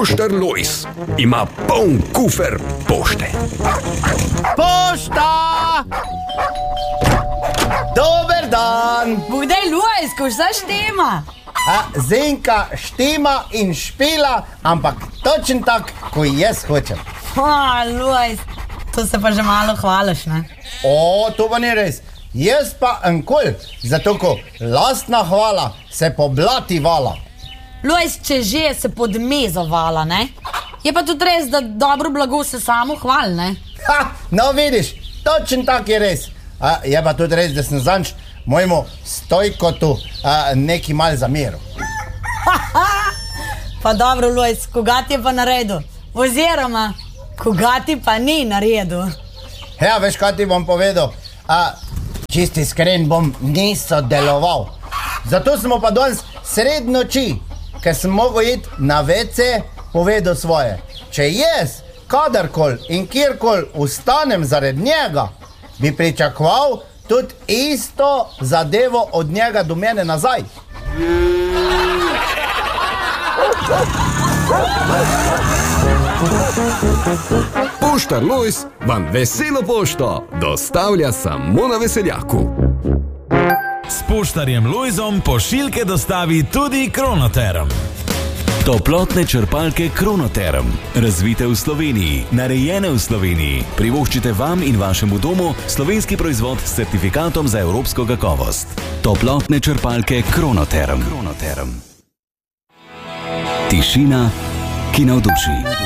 Poštar Lojz ima poln kufer pošte. Pošta! Dober dan! Bogdaj, Lojz, ko vse štima. Zenka štima in špila, ampak točen tak, ko jaz hočem. Lojz, to se pa že malo hvališ, ne? To pa ni res. Jaz pa enkol, zato ko lastna hvala se poblati vala. Lojz, če že se podmezo vala, ne? Je pa tudi res, da dobro blago se samo hvali, ne? No vidiš, točen tak je res. Je pa tudi res, da sem zanč mojemu Stojkotu neki mal zameril. Pa dobro, Lojz, koga ti je pa naredil? Oziroma, koga ti pa ni naredil? Ja, veš, kaj ti bom povedal? Čisti iskren bom niso deloval. Zato smo pa danes sred noči, ker sem mogel iti na WC, povedal svoje. Če jaz kadarkoli in kjerkoli ustanem zaradi njega, bi pričakoval tudi isto zadevo od njega do mene nazaj. Poštar Lojz vam veselo pošto dostavlja samo na Veseljaku. S poštarjem Lojzom pošiljke dostavi tudi Kronoterm. Toplotne črpalke Kronoterm. Razvite v Sloveniji, narejene v Sloveniji. Privoščite vam in vašemu domu slovenski proizvod s certifikatom za evropsko kakovost. Toplotne črpalke Kronoterm. Tišina, ki navduši.